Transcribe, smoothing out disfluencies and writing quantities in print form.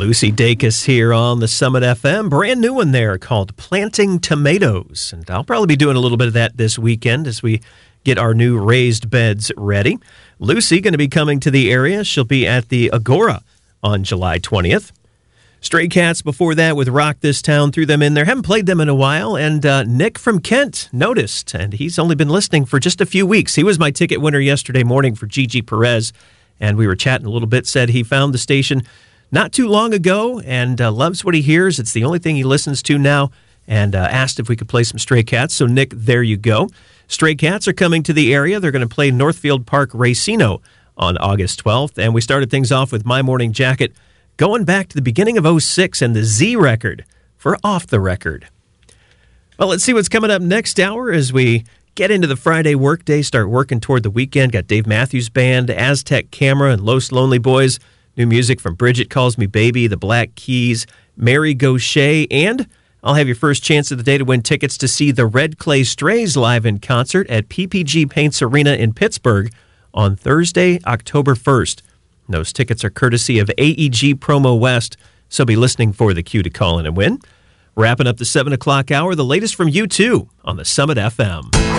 Lucy Dacus here on the Summit FM. Brand new one there called Planting Tomatoes. And I'll probably be doing a little bit of that this weekend as we get our new raised beds ready. Lucy going to be coming to the area. She'll be at the Agora on July 20th. Stray Cats before that with Rock This Town, threw them in there. Haven't played them in a while. And Nick from Kent noticed, and he's only been listening for just a few weeks. He was my ticket winner yesterday morning for Gigi Perez, and we were chatting a little bit, said he found the station not too long ago and loves what he hears. It's the only thing he listens to now, and asked if we could play some Stray Cats. So, Nick, there you go. Stray Cats are coming to the area. They're going to play Northfield Park Racino on August 12th. And we started things off with My Morning Jacket, going back to the beginning of '06 and the Z record for Off the Record. Well, let's see what's coming up next hour as we get into the Friday workday, start working toward the weekend. Got Dave Matthews Band, Aztec Camera, and Los Lonely Boys. New music from Bridget Calls Me Baby, The Black Keys, Mary Gaucher, and I'll have your first chance of the day to win tickets to see the Red Clay Strays live in concert at PPG Paints Arena in Pittsburgh on Thursday, October 1st. Those tickets are courtesy of AEG Promo West, so be listening for the cue to call in and win. Wrapping up the 7 o'clock hour, the latest from U2 on the Summit FM.